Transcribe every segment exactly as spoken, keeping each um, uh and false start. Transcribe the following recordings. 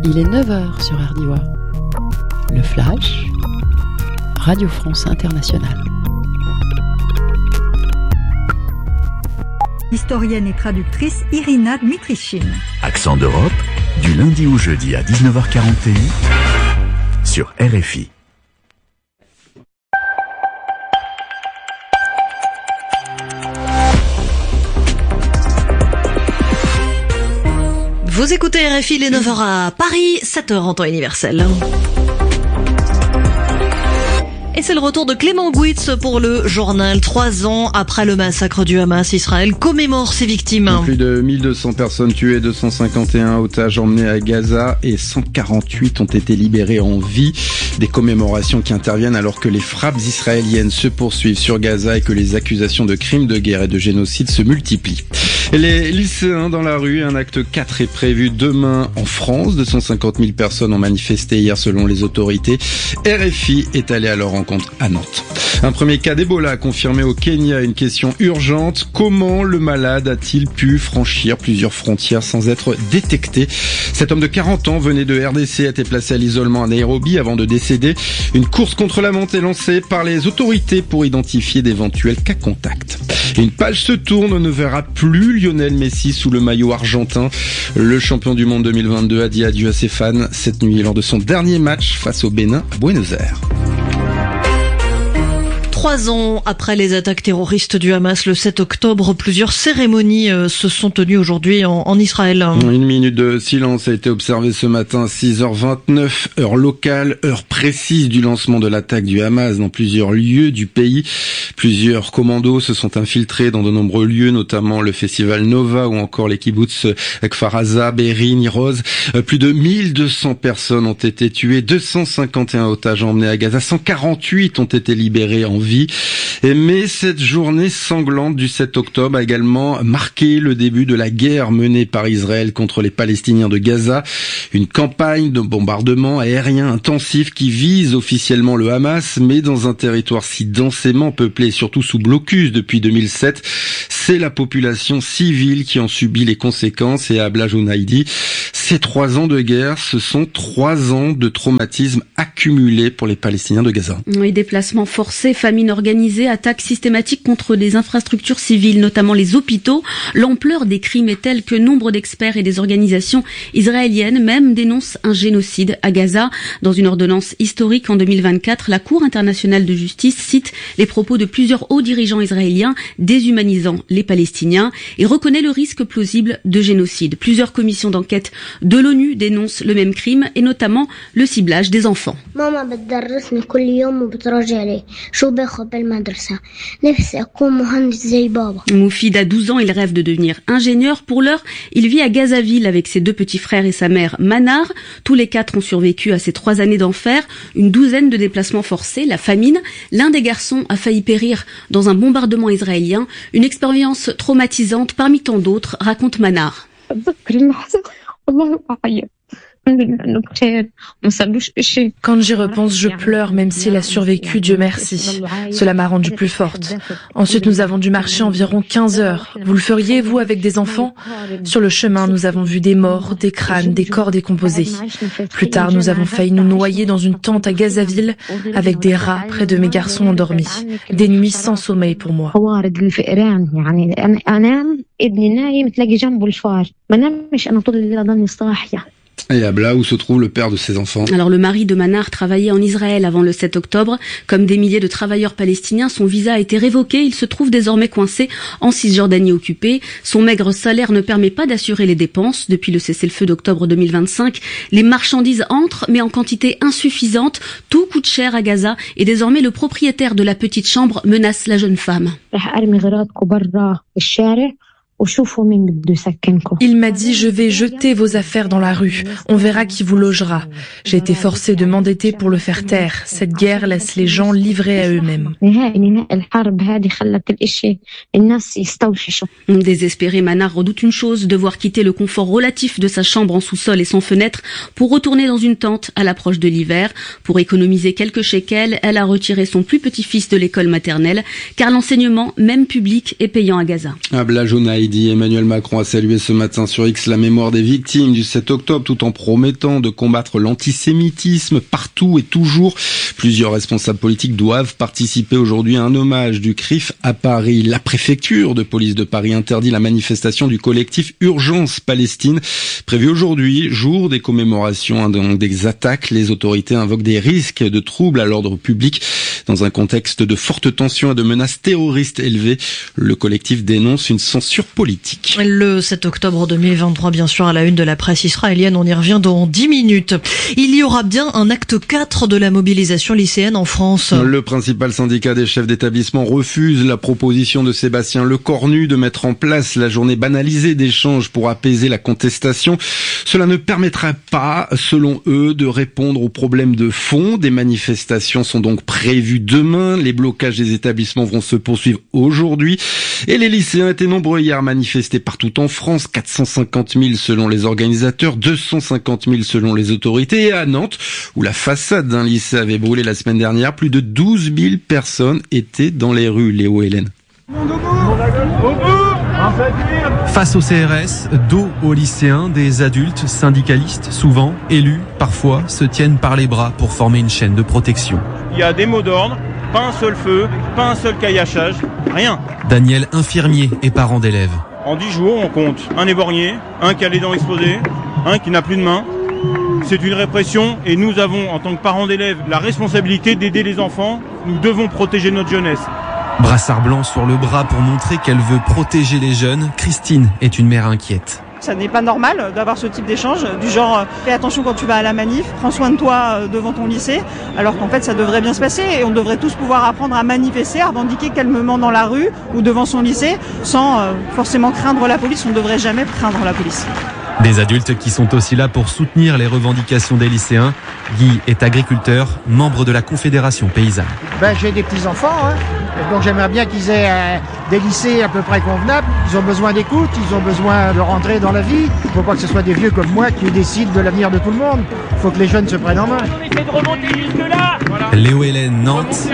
Il est neuf heures sur R D I W A. Le Flash, Radio France Internationale. Historienne et traductrice Irina Dmitrichine. Accent d'Europe, du lundi au jeudi à dix-neuf heures quarante et un sur R F I. Vous écoutez R F I, les neuf heures à Paris, sept heures en temps universel. Et c'est le retour de Clément Gouitz pour le journal. Trois ans après le massacre du Hamas, Israël commémore ses victimes. Plus de mille deux cents personnes tuées, deux cent cinquante et un otages emmenés à Gaza et cent quarante-huit ont été libérés en vie. Des commémorations qui interviennent alors que les frappes israéliennes se poursuivent sur Gaza et que les accusations de crimes de guerre et de génocide se multiplient. Et les lycéens dans la rue, un acte quatre est prévu demain en France. deux cent cinquante mille personnes ont manifesté hier selon les autorités. R F I est allé à leur rencontre à Nantes. Un premier cas d'Ebola confirmé au Kenya, une question urgente. Comment le malade a-t-il pu franchir plusieurs frontières sans être détecté? Cet homme de quarante ans venait de R D C, a été placé à l'isolement à Nairobi avant de décéder. Une course contre la montre est lancée par les autorités pour identifier d'éventuels cas contacts. Une page se tourne, on ne verra plus Lionel Messi sous le maillot argentin. Le champion du monde deux mille vingt-deux a dit adieu à ses fans cette nuit lors de son dernier match face au Bénin à Buenos Aires. Trois ans après les attaques terroristes du Hamas le sept octobre, plusieurs cérémonies euh, se sont tenues aujourd'hui en, en Israël. Une minute de silence a été observée ce matin à six heures vingt-neuf, heure locale, heure précise du lancement de l'attaque du Hamas dans plusieurs lieux du pays. Plusieurs commandos se sont infiltrés dans de nombreux lieux, notamment le festival Nova ou encore les kibboutz Kfar Aza, Be'eri, Niroz. Plus de mille deux cents personnes ont été tuées, deux cent cinquante et un otages emmenés à Gaza, cent quarante-huit ont été libérés en vie. Mais cette journée sanglante du sept octobre a également marqué le début de la guerre menée par Israël contre les Palestiniens de Gaza. Une campagne de bombardement aérien intensif qui vise officiellement le Hamas, mais dans un territoire si densément peuplé, surtout sous blocus depuis deux mille sept, c'est la population civile qui en subit les conséquences. Et Abla Jounaidi, ces trois ans de guerre, ce sont trois ans de traumatisme accumulés pour les Palestiniens de Gaza. Oui, déplacements forcés, famine organisée, attaques systématiques contre des infrastructures civiles, notamment les hôpitaux. L'ampleur des crimes est telle que nombre d'experts et des organisations israéliennes même dénoncent un génocide à Gaza. Dans une ordonnance historique en deux mille vingt-quatre, la Cour internationale de justice cite les propos de plusieurs hauts dirigeants israéliens déshumanisant les Palestiniens et reconnaît le risque plausible de génocide. Plusieurs commissions d'enquête de l'ONU dénoncent le même crime et notamment le ciblage des enfants. Moufid a douze ans, il rêve de devenir ingénieur. Pour l'heure, il vit à Gazaville avec ses deux petits frères et sa mère Manar. Tous les quatre ont survécu à ces trois années d'enfer, une douzaine de déplacements forcés, la famine. L'un des garçons a failli périr dans un bombardement israélien. Une expérience traumatisante parmi tant d'autres, raconte Manar. Quand j'y repense, je pleure, même s'il a survécu, Dieu merci. Cela m'a rendue plus forte. Ensuite, nous avons dû marcher environ quinze heures. Vous le feriez, vous, avec des enfants? Sur le chemin, nous avons vu des morts, des crânes, des corps décomposés. Plus tard, nous avons failli nous noyer dans une tente à Gazaville, avec des rats près de mes garçons endormis. Des nuits sans sommeil pour moi. Et Abla, où se trouve le père de ses enfants? Alors le mari de Manar travaillait en Israël avant le sept octobre. Comme des milliers de travailleurs palestiniens, son visa a été révoqué. Il se trouve désormais coincé en Cisjordanie occupée. Son maigre salaire ne permet pas d'assurer les dépenses. Depuis le cessez-le-feu d'octobre deux mille vingt-cinq, les marchandises entrent, mais en quantité insuffisante. Tout coûte cher à Gaza et désormais le propriétaire de la petite chambre menace la jeune femme. Il m'a dit, je vais jeter vos affaires dans la rue. On verra qui vous logera. J'ai été forcée de m'endetter pour le faire taire. Cette guerre laisse les gens livrés à eux-mêmes. Désespéré, Manar redoute une chose, devoir quitter le confort relatif de sa chambre en sous-sol et sans fenêtre pour retourner dans une tente à l'approche de l'hiver. Pour économiser quelques shekels, elle a retiré son plus petit fils de l'école maternelle, car l'enseignement, même public, est payant à Gaza. Abla Jounaidi après-midi. Emmanuel Macron a salué ce matin sur X la mémoire des victimes du sept octobre tout en promettant de combattre l'antisémitisme partout et toujours. Plusieurs responsables politiques doivent participer aujourd'hui à un hommage du C R I F à Paris. La préfecture de police de Paris interdit la manifestation du collectif Urgence Palestine prévue aujourd'hui, jour des commémorations des attaques. Les autorités invoquent des risques de troubles à l'ordre public dans un contexte de fortes tensions et de menaces terroristes élevées. Le collectif dénonce une censure politique. Le sept octobre deux mille vingt-trois, bien sûr, à la une de la presse israélienne, on y revient dans dix minutes. Il y aura bien un acte quatre de la mobilisation lycéenne en France. Le principal syndicat des chefs d'établissement refuse la proposition de Sébastien Lecornu de mettre en place la journée banalisée d'échange pour apaiser la contestation. Cela ne permettra pas, selon eux, de répondre aux problèmes de fond. Des manifestations sont donc prévues demain. Les blocages des établissements vont se poursuivre aujourd'hui. Et les lycéens étaient nombreux hier à manifester partout en France. quatre cent cinquante mille selon les organisateurs, deux cent cinquante mille selon les autorités. Et à Nantes, où la façade d'un lycée avait brûlé la semaine dernière, plus de douze mille personnes étaient dans les rues. Léo Hélène. Face au C R S, dos aux lycéens, des adultes, syndicalistes, souvent élus, parfois, se tiennent par les bras pour former une chaîne de protection. Il y a des mots d'ordre, pas un seul feu, pas un seul caillachage, rien. Daniel, infirmier et parent d'élèves. En dix jours, on compte un éborgné, un qui a les dents explosées, un qui n'a plus de main. C'est une répression et nous avons, en tant que parents d'élèves, la responsabilité d'aider les enfants. Nous devons protéger notre jeunesse. Brassard blanc sur le bras pour montrer qu'elle veut protéger les jeunes, Christine est une mère inquiète. Ça n'est pas normal d'avoir ce type d'échange, du genre fais attention quand tu vas à la manif, prends soin de toi devant ton lycée, alors qu'en fait ça devrait bien se passer et on devrait tous pouvoir apprendre à manifester, à revendiquer calmement dans la rue ou devant son lycée sans forcément craindre la police. On ne devrait jamais craindre la police. Des adultes qui sont aussi là pour soutenir les revendications des lycéens. Guy est agriculteur, membre de la Confédération paysanne. Ben, j'ai des petits-enfants, hein, donc j'aimerais bien qu'ils aient euh, des lycées à peu près convenables. Ils ont besoin d'écoute, ils ont besoin de rentrer dans la vie. Il ne faut pas que ce soit des vieux comme moi qui décident de l'avenir de tout le monde. Il faut que les jeunes se prennent en main. Léo Hélène, Nantes,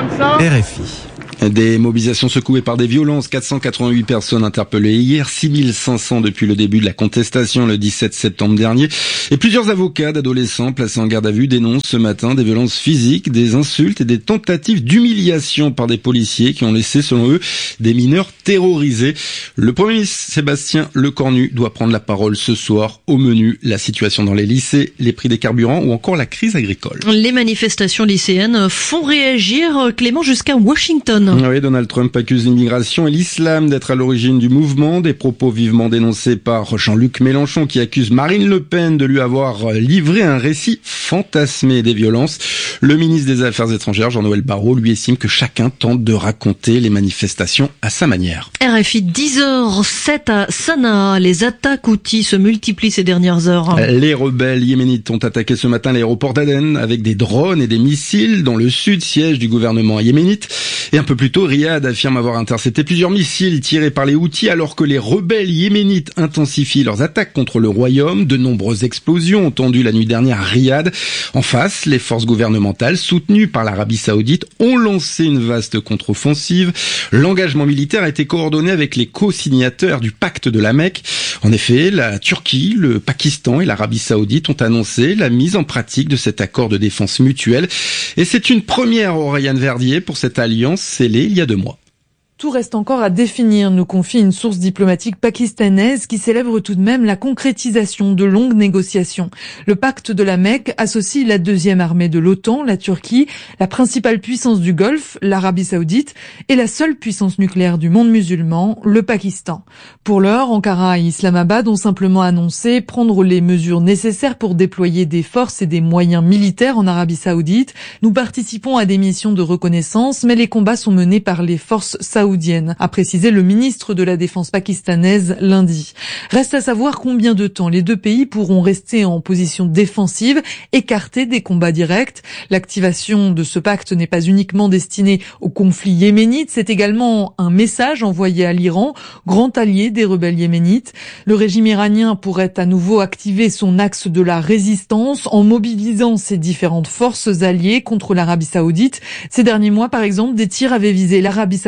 R F I. Des mobilisations secouées par des violences, quatre cent quatre-vingt-huit personnes interpellées hier, six mille cinq cents depuis le début de la contestation le dix-sept septembre dernier. Et plusieurs avocats d'adolescents placés en garde à vue dénoncent ce matin des violences physiques, des insultes et des tentatives d'humiliation par des policiers qui ont laissé, selon eux, des mineurs terrorisés. Le Premier ministre Sébastien Lecornu doit prendre la parole ce soir. Au menu, la situation dans les lycées, les prix des carburants ou encore la crise agricole. Les manifestations lycéennes font réagir, Clément, jusqu'à Washington. Oui, Donald Trump accuse l'immigration et l'islam d'être à l'origine du mouvement. Des propos vivement dénoncés par Jean-Luc Mélenchon qui accuse Marine Le Pen de lui avoir livré un récit fantasmé des violences. Le ministre des Affaires étrangères, Jean-Noël Barrot, lui estime que chacun tente de raconter les manifestations à sa manière. R F I, dix heures sept à Sanaa. Les attaques outils se multiplient ces dernières heures. Les rebelles yéménites ont attaqué ce matin l'aéroport d'Aden avec des drones et des missiles dans le sud, siège du gouvernement yéménite. Et un peu plus tôt, Riyad affirme avoir intercepté plusieurs missiles tirés par les Houthis alors que les rebelles yéménites intensifient leurs attaques contre le royaume. De nombreuses explosions entendues la nuit dernière à Riyad. En face, les forces gouvernementales, soutenues par l'Arabie Saoudite, ont lancé une vaste contre-offensive. L'engagement militaire a été coordonné avec les co-signataires du pacte de la Mecque. En effet, la Turquie, le Pakistan et l'Arabie Saoudite ont annoncé la mise en pratique de cet accord de défense mutuelle. Et c'est une première, Oriane Verdier, pour cette alliance scellée il y a deux mois. Tout reste encore à définir, nous confie une source diplomatique pakistanaise qui célèbre tout de même la concrétisation de longues négociations. Le pacte de la Mecque associe la deuxième armée de l'OTAN, la Turquie, la principale puissance du Golfe, l'Arabie Saoudite, et la seule puissance nucléaire du monde musulman, le Pakistan. Pour l'heure, Ankara et Islamabad ont simplement annoncé prendre les mesures nécessaires pour déployer des forces et des moyens militaires en Arabie Saoudite. Nous participons à des missions de reconnaissance, mais les combats sont menés par les forces saoudiennes, a précisé le ministre de la Défense pakistanaise lundi. Reste à savoir combien de temps les deux pays pourront rester en position défensive, écartés des combats directs. L'activation de ce pacte n'est pas uniquement destinée au conflit yéménite, c'est également un message envoyé à l'Iran, grand allié des rebelles yéménites. Le régime iranien pourrait à nouveau activer son axe de la résistance en mobilisant ses différentes forces alliées contre l'Arabie Saoudite. Ces derniers mois, par exemple, des tirs avaient visé l'Arabie Saoudite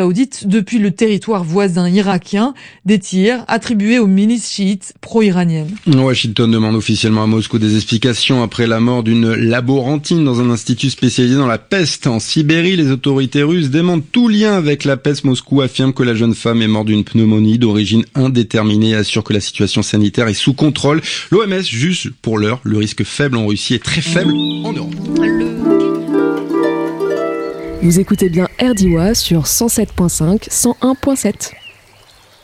depuis le territoire voisin irakien, des tirs attribués aux milices chiites pro-iraniennes. Washington demande officiellement à Moscou des explications après la mort d'une laborantine dans un institut spécialisé dans la peste en Sibérie. Les autorités russes demandent tout lien avec la peste. Moscou affirme que la jeune femme est morte d'une pneumonie d'origine indéterminée et assure que la situation sanitaire est sous contrôle. L'O M S juge pour l'heure le risque faible en Russie est très faible en Europe. Vous écoutez bien R D I W A sur cent sept virgule cinq, cent un virgule sept.